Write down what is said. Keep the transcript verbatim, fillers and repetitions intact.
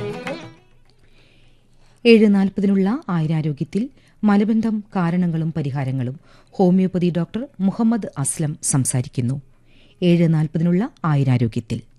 ഏഴ് നാൽപ്പതിനുള്ള ആയുരാരോഗ്യത്തിൽ മലബന്ധം കാരണങ്ങളും പരിഹാരങ്ങളും ഹോമിയോപ്പതി ഡോക്ടർ മുഹമ്മദ് അസ്ലം സംസാരിക്കുന്നു. ഏഴ് നാൽപ്പതിനുള്ള ആയുരാരോഗ്യത്തിൽ